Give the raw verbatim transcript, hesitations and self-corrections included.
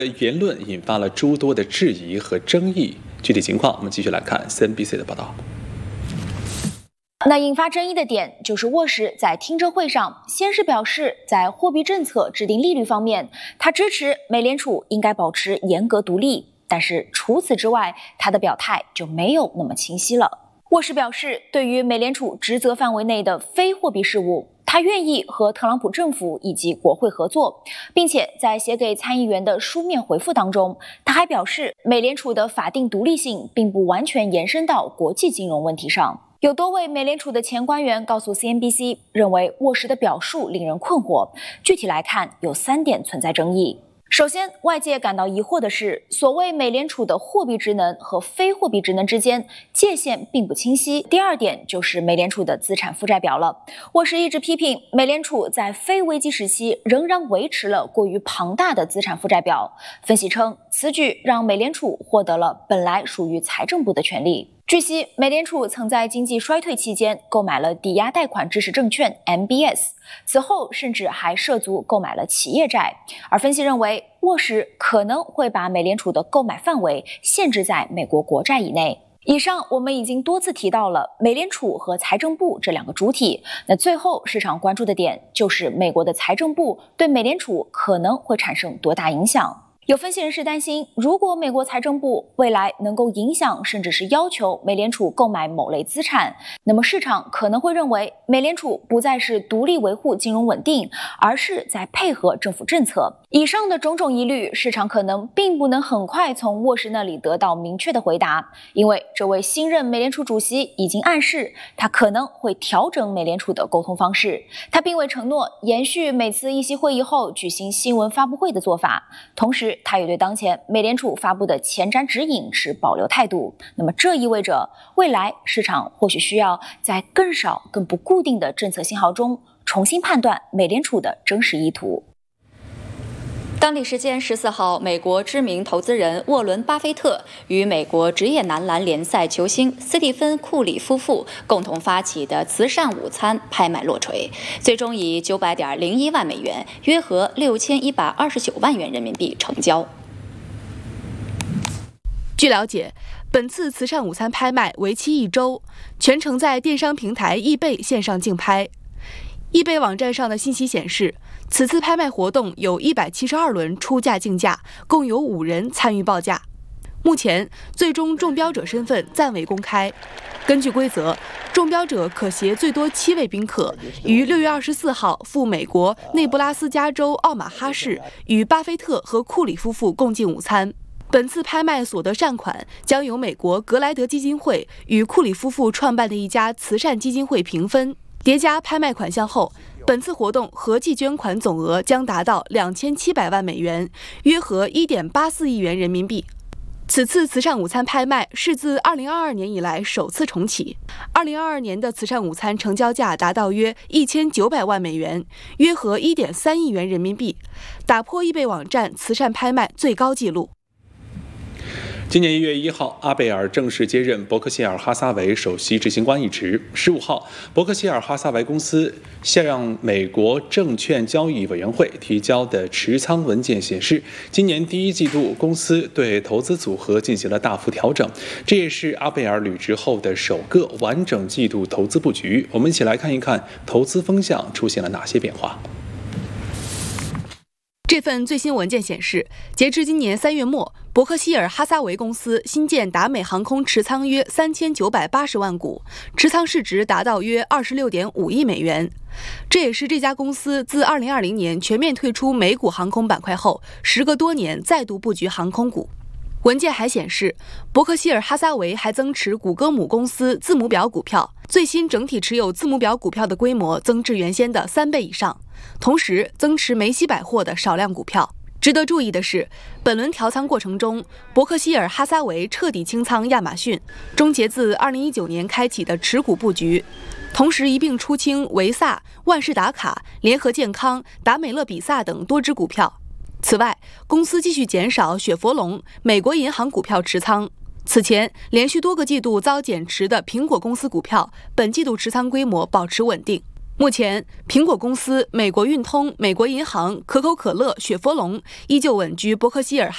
言论引发了诸多的质疑和争议。具体情况，我们继续来看 C N B C 的报道。 那引发争议的点就是沃什在听证会上先是表示，在货币政策制定利率方面，他支持美联储应该保持严格独立，但是除此之外，他的表态就没有那么清晰了。沃什表示，对于美联储职责范围内的非货币事务，他愿意和特朗普政府以及国会合作，并且在写给参议员的书面回复当中，他还表示，美联储的法定独立性并不完全延伸到国际金融问题上。有多位美联储的前官员告诉 C N B C， 认为沃什的表述令人困惑。具体来看，有三点存在争议。首先，外界感到疑惑的是，所谓美联储的货币职能和非货币职能之间界限并不清晰。第二点就是美联储的资产负债表了。沃什一直批评美联储在非危机时期仍然维持了过于庞大的资产负债表。分析称，此举让美联储获得了本来属于财政部的权利。据悉，美联储曾在经济衰退期间购买了抵押贷款支持证券 M B S， 此后甚至还涉足购买了企业债。而分析认为，沃什可能会把美联储的购买范围限制在美国国债以内。以上我们已经多次提到了美联储和财政部这两个主体，那最后市场关注的点就是美国的财政部对美联储可能会产生多大影响。有分析人士担心，如果美国财政部未来能够影响甚至是要求美联储购买某类资产，那么市场可能会认为美联储不再是独立维护金融稳定，而是在配合政府政策。以上的种种疑虑，市场可能并不能很快从沃什那里得到明确的回答，因为这位新任美联储主席已经暗示他可能会调整美联储的沟通方式。他并未承诺延续每次议息会议后举行新闻发布会的做法，同时他也对当前美联储发布的前瞻指引持保留态度。那么这意味着未来市场或许需要在更少更不固定的政策信号中重新判断美联储的真实意图。 当地时间十四号，美国知名投资人沃伦·巴菲特与美国职业男篮联赛球星斯蒂芬·库里夫妇共同发起的慈善午餐拍卖落锤，最终以九百点零一万美元，约合六千一百二十九万元人民币成交。 据了解，本次慈善午餐拍卖为期一周，全程在电商平台易贝线上竞拍。易贝网站上的信息显示，此次拍卖活动有一百七十二轮出价竞价，共有五人参与报价。目前，最终中标者身份暂未公开。根据规则，中标者可携最多七位宾客，于六月二十四号赴美国内布拉斯加州奥马哈市与巴菲特和库里夫妇共进午餐。本次拍卖所得善款将由美国格莱德基金会与库里夫妇创办的一家慈善基金会平分。叠加拍卖款项后，本次活动合计捐款总额将达到两千七百万美元，约合一点八四亿元人民币。此次慈善午餐拍卖是自二零二二年以来首次重启。二零二二年的慈善午餐成交价达到约一千九百万美元，约合一点三亿元人民币，打破易贝网站慈善拍卖最高纪录。 今年一月一号，阿贝尔正式接任伯克希尔哈撒韦首席执行官一职。十五号，伯克希尔哈撒韦公司向美国证券交易委员会提交的持仓文件显示，今年第一季度公司对投资组合进行了大幅调整，这也是阿贝尔履职后的首个完整季度投资布局。我们一起来看一看投资风向出现了哪些变化。 这份最新文件显示，截至今年三月末，伯克希尔哈撒韦公司新建达美航空持仓约三千九百八十万股，持仓市值达到约二十六点五亿美元。这也是这家公司自二零二零年全面退出美股航空板块后，时隔多年再度布局航空股。文件还显示，伯克希尔哈撒韦还增持谷歌母公司字母表股票，最新整体持有字母表股票的规模增至原先的三倍以上，同时增持梅西百货的少量股票。值得注意的是，本轮调仓过程中，伯克希尔哈撒韦彻底清仓亚马逊，终结自二零一九年开启的持股布局，同时一并出清维萨、万事达卡、联合健康、达美乐比萨等多只股票。此外，公司继续减少雪佛龙、美国银行股票持仓。此前连续多个季度遭减持的苹果公司股票，本季度持仓规模保持稳定。目前，苹果公司、美国运通、美国银行、可口可乐、雪佛龙依旧稳居伯克希尔哈